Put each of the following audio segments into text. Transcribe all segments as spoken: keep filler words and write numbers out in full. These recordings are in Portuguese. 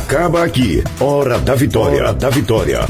acaba aqui. Hora da vitória. Hora da vitória.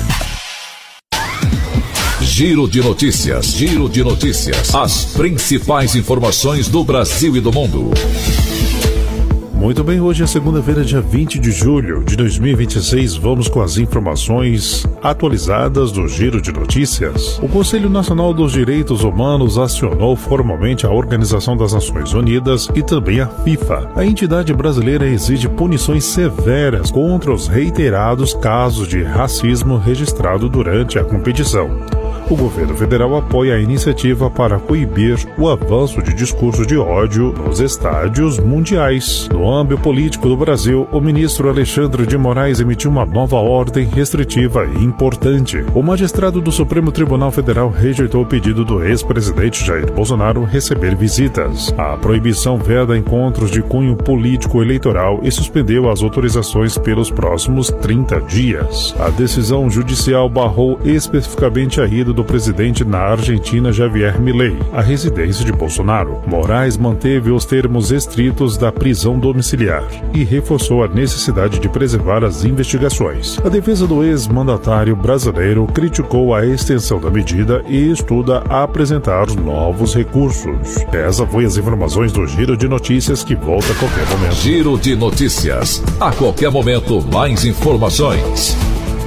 Giro de notícias. Giro de notícias. As principais informações do Brasil e do mundo. Muito bem, hoje é segunda-feira, dia vinte de julho de dois mil e vinte e seis. Vamos com as informações atualizadas do Giro de Notícias. O Conselho Nacional dos Direitos Humanos acionou formalmente a Organização das Nações Unidas e também a FIFA. A entidade brasileira exige punições severas contra os reiterados casos de racismo registrado durante a competição. O governo federal apoia a iniciativa para coibir o avanço de discurso de ódio nos estádios mundiais. No âmbito político do Brasil, o ministro Alexandre de Moraes emitiu uma nova ordem restritiva e importante. O magistrado do Supremo Tribunal Federal rejeitou o pedido do ex-presidente Jair Bolsonaro receber visitas. A proibição veda encontros de cunho político eleitoral e suspendeu as autorizações pelos próximos trinta dias. A decisão judicial barrou especificamente a ida do presidente na Argentina Javier Milei, a residência de Bolsonaro. Moraes manteve os termos estritos da prisão domiciliar e reforçou a necessidade de preservar as investigações. A defesa do ex-mandatário brasileiro criticou a extensão da medida e estuda apresentar novos recursos. Essa foi as informações do Giro de Notícias, que volta a qualquer momento. Giro de Notícias. A qualquer momento, mais informações.